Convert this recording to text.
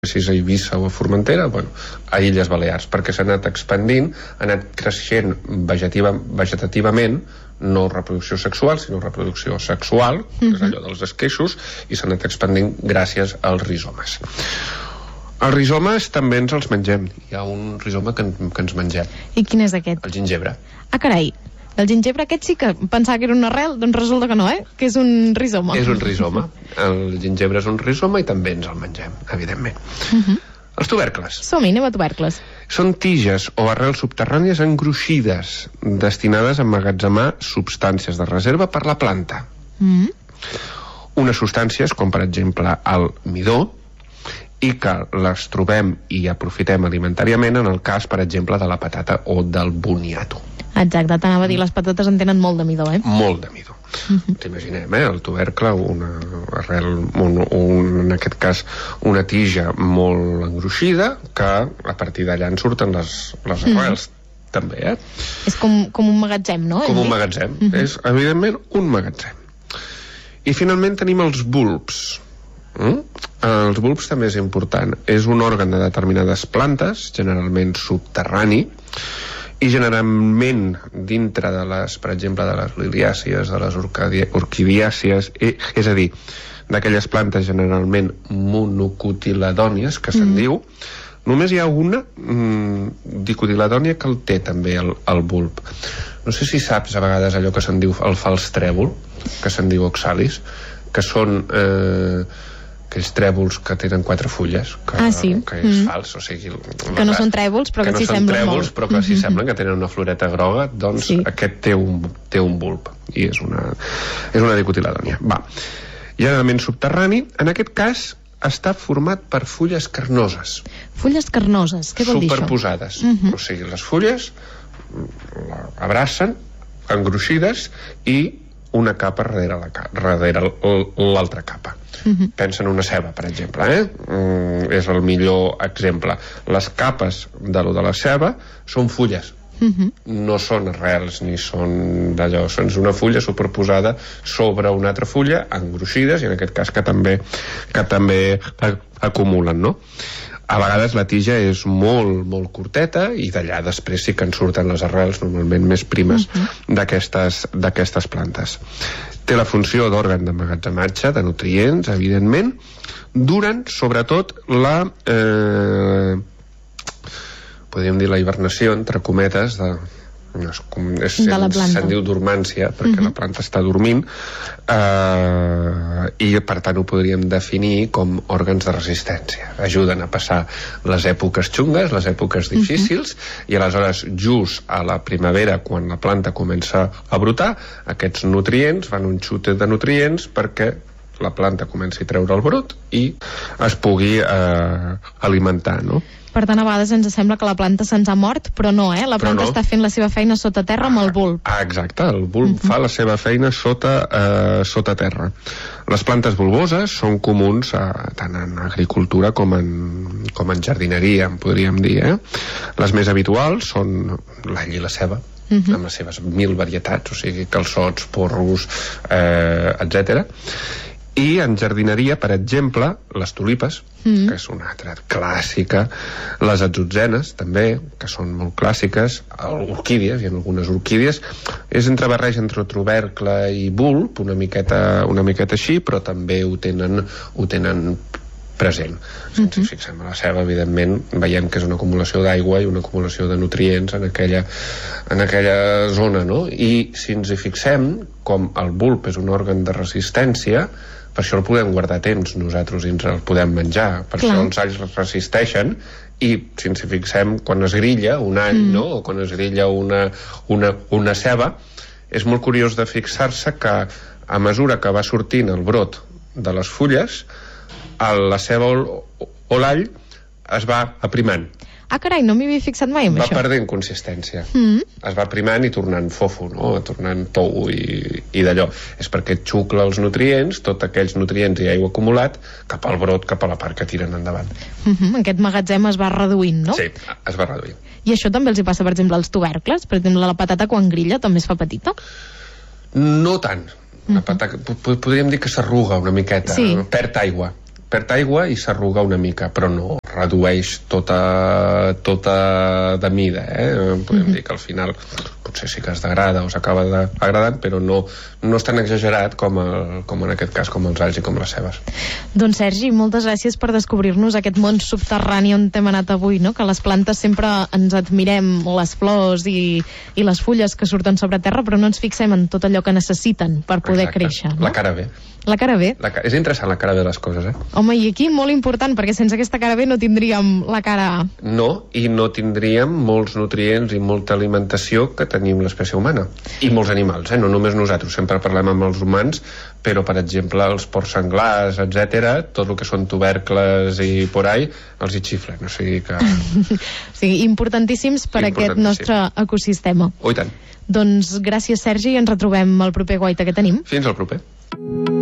si és a Eivissa o a Formentera, a Illes Balears, perquè s'ha anat expandint, ha anat creixent vegetativament, no reproducció sexual, sinó reproducció sexual, que és allò dels esqueixos, i s'ha anat expandint gràcies als rizomes. Els rizomes també ens els mengem. Hi ha un rizoma que ens mengem. I quin és aquest? El gingebre. Ah, carai. El gingebre aquest sí que pensava que era una arrel, doncs resulta que no, que és un rizoma. És un rizoma. El gingebre és un rizoma i també ens el mengem, evidentment. Els tubercles. Som-hi, anem a tubercles. Són tiges o arrels subterrànies engruixides, destinades a emmagatzemar substàncies de reserva per la planta. Unes substàncies, com per exemple el midó, i que les trobem i aprofitem alimentàriament en el cas, per exemple, de la patata o del boniato. Exacte, t'anava a dir, les patates en tenen molt de midó, Molt de midó. T'imaginem, el tubercle, una arrel, en aquest cas, una tija molt engruixida, que a partir d'allà en surten les arrels, també, És com un magatzem, no? Com un magatzem. És, evidentment, un magatzem. I finalment tenim els bulbs. Els bulbs també és important. És un òrgan de determinades plantes, generalment subterrani, i generalment dintre de les, per exemple, de les liliàcies, de les orquidiàcies, és a dir, d'aquelles plantes generalment monocotiledònies, que se'n diu, només hi ha una dicotiledònia que el té també el bulb. No sé si saps a vegades allò que se'n diu el fals trèvol, que se'n diu oxalis, que són aquells trèvols que tenen 4 fulles, que és fals, o sigui... Que no són trèvols, però que s'hi semblen molt. Però que s'hi semblen, que tenen una floreta groga, doncs aquest té un bulb, i és una dicotiledònia. Generalment subterrani, en aquest cas està format per fulles carnoses. Fulles carnoses, què vol dir això? Superposades. O sigui, les fulles abracen, engruixides, i una capa darrere l'altra capa. Pensa en una ceba, per exemple, és el millor exemple. Les capes de la ceba són fulles, no són arrels ni són d'allò, és una fulla superposada sobre una altra fulla, engruixides, i en aquest cas que també acumulen, no? A vegades la tija és molt, molt curteta, i d'allà després sí que en surten les arrels, normalment més primes, d'aquestes plantes. Té la funció d'òrgan d'emmagatzematge de nutrients, evidentment, durant, sobretot, podríem dir la hibernació, entre cometes, se'n diu dormància, perquè la planta està dormint, i per tant ho podríem definir com òrgans de resistència. Ajuden a passar les èpoques xungues, les èpoques difícils, i aleshores just a la primavera, quan la planta comença a brotar, aquests nutrients van un xut de nutrients perquè la planta comenci a treure el brot i es pugui alimentar, no? Per tant, a vegades ens sembla que la planta se'ns ha mort, però no, la planta està fent la seva feina sota terra amb el bulb. Exacte, el bulb fa la seva feina sota terra. Les plantes bulboses són comuns tant en agricultura com en jardineria, en podríem dir. Les més habituals són l'all i la ceba, amb les seves 1000 varietats, o sigui, calçots, porros, etc. I en jardineria, per exemple, les tulipes, que és una altra clàssica, les atzotzenes també, que són molt clàssiques, orquídies, hi ha algunes orquídies, és barreja entre tubercle i bulb, una miqueta així, però també ho tenen present. Si ens fixem a la ceba, evidentment, veiem que és una acumulació d'aigua i una acumulació de nutrients en aquella zona, no? I si ens hi fixem, com el bulb és un òrgan de resistència, per això el podem guardar a temps nosaltres i ens el podem menjar, per això els alls resisteixen, i si ens hi fixem, quan es grilla un all, no? O quan es grilla una ceba, és molt curiós de fixar-se que a mesura que va sortint el brot de les fulles, la ceba o l'all es va aprimant. Ah, carai, no m'hi havia fixat mai amb això. Va perdent consistència. Es va aprimant i tornant fofo, no? Tornant tou i d'allò. És perquè xucla els nutrients, tots aquells nutrients i aigua acumulat, cap al brot, cap a la part que tiren endavant. Aquest magatzem es va reduint, no? Sí, es va reduint. I això també els hi passa, per exemple, als tubercles? Per exemple, la patata quan grilla també es fa petita? No tant. La patata, podríem dir que s'arruga una miqueta, perd aigua. perd aigua i s'arruga una mica, però no redueix tota de mida, podem dir que al final potser sí que es degrada o s'acaba degradant, però no és tan exagerat com en aquest cas, com els alls i com les cebes. Doncs Sergi, moltes gràcies per descobrir-nos aquest món subterrani on hem anat avui, no? Que les plantes sempre ens admirem les flors i les fulles que surten sobre terra, però no ens fixem en tot allò que necessiten per poder créixer, no? La cara B. La cara B. És interessant la cara B de les coses, Home, i aquí molt important, perquè sense aquesta cara B no tindríem la cara A. No, i no tindríem molts nutrients i molta alimentació que tenim l'espècie humana. I molts animals, no només nosaltres. Sempre parlem amb els humans, però, per exemple, els porcs senglars, etc., tot el que són tubercles i por ahí, els hi xiflen. O sigui que... Sí, importantíssims per aquest nostre ecosistema. Oh, i tant. Doncs gràcies, Sergi, i ens retrobem al proper Guaita que tenim. Fins al proper.